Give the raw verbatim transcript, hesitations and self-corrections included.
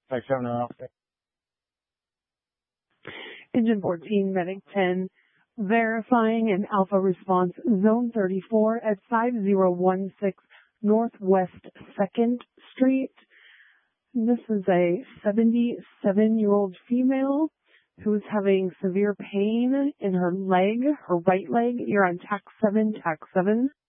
Tax seven off. Engine fourteen, Medic ten, verifying an alpha response, zone thirty-four at five zero one six Northwest second Street. This is a seventy-seven-year-old female who is having severe pain in her leg, her right leg. You're on tax seven, tax seven.